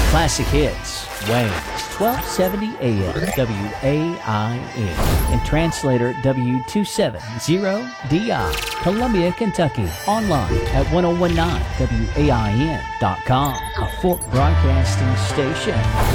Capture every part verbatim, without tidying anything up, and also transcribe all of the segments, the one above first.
Classic Hits, Wayne, twelve seventy A M W A I N, and translator W two seventy D I, Columbia, Kentucky. Online at ten nineteen W A I N dot com, a Fork Broadcasting station.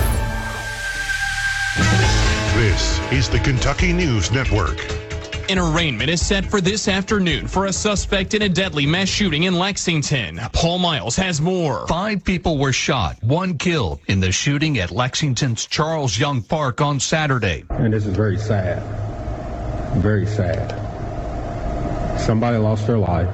This is the Kentucky News Network. An arraignment is set for this afternoon for a suspect in a deadly mass shooting in Lexington. Paul Miles has more. Five people were shot, one killed in the shooting at Lexington's Charles Young Park on Saturday. And this is very sad. Very sad. Somebody lost their life.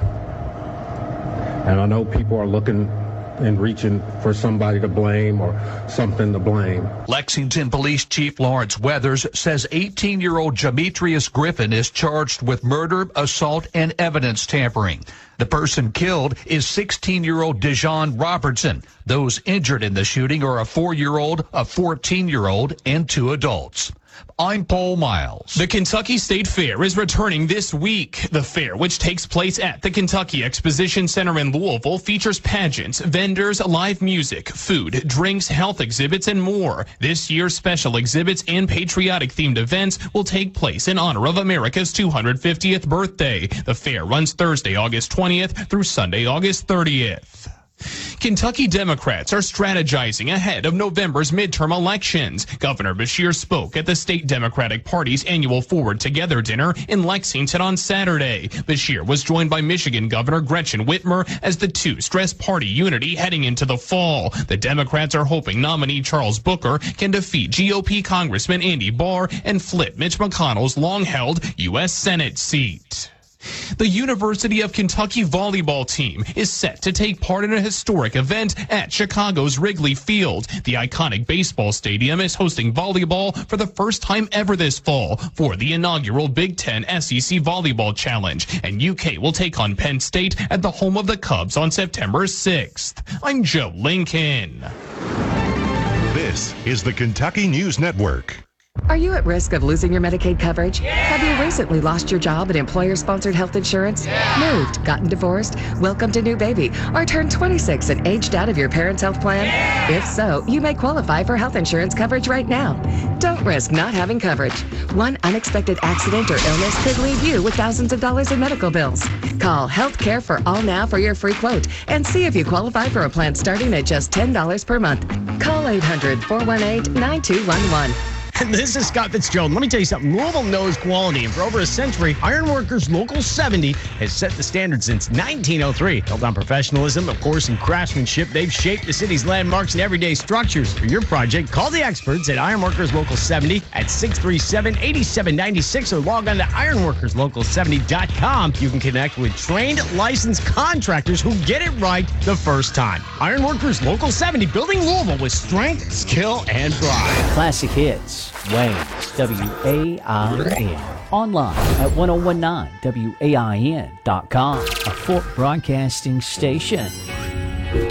And I know people are looking and reaching for somebody to blame or something to blame. Lexington Police Chief Lawrence Weathers says eighteen-year-old Demetrius Griffin is charged with murder, assault, and evidence tampering. The person killed is sixteen-year-old Dejon Robertson. Those injured in the shooting are a four-year-old, a fourteen-year-old, and two adults. I'm Paul Miles. The Kentucky State Fair is returning this week. The fair, which takes place at the Kentucky Exposition Center in Louisville, features pageants, vendors, live music, food, drinks, health exhibits, and more. This year's special exhibits and patriotic-themed events will take place in honor of America's two hundred fiftieth birthday. The fair runs Thursday, August twentieth through Sunday, August thirtieth. Kentucky Democrats are strategizing ahead of November's midterm elections. Governor Beshear spoke at the state Democratic Party's annual Forward Together dinner in Lexington on Saturday. Beshear was joined by Michigan Governor Gretchen Whitmer as the two stressed party unity heading into the fall. The Democrats are hoping nominee Charles Booker can defeat G O P Congressman Andy Barr and flip Mitch McConnell's long-held U S Senate seat. The University of Kentucky volleyball team is set to take part in a historic event at Chicago's Wrigley Field. The iconic baseball stadium is hosting volleyball for the first time ever this fall for the inaugural Big Ten S E C Volleyball Challenge, and U K will take on Penn State at the home of the Cubs on September sixth. I'm Joe Lincoln. This is the Kentucky News Network. Are you at risk of losing your Medicaid coverage? Yeah. Have you recently lost your job at employer-sponsored health insurance? Yeah. Moved, gotten divorced, welcomed a new baby, or turned twenty-six and aged out of your parents' health plan? Yeah. If so, you may qualify for health insurance coverage right now. Don't risk not having coverage. One unexpected accident or illness could leave you with thousands of dollars in medical bills. Call Healthcare for All Now for your free quote and see if you qualify for a plan starting at just ten dollars per month. Call eight hundred, four one eight, nine two one one. This is Scott Fitzgerald. Let me tell you something. Louisville knows quality, and for over a century, Ironworkers Local seventy has set the standard since nineteen oh three. Built on professionalism, of course, and craftsmanship, they've shaped the city's landmarks and everyday structures. For your project, call the experts at Ironworkers Local seventy at six three seven, eight seven nine six or log on to ironworkers local seventy dot com. You can connect with trained, licensed contractors who get it right the first time. Ironworkers Local seventy, building Louisville with strength, skill, and pride. Classic Hits, Wayne, W A I N. Online at ten nineteen W A I N dot com, a Fork Broadcasting station.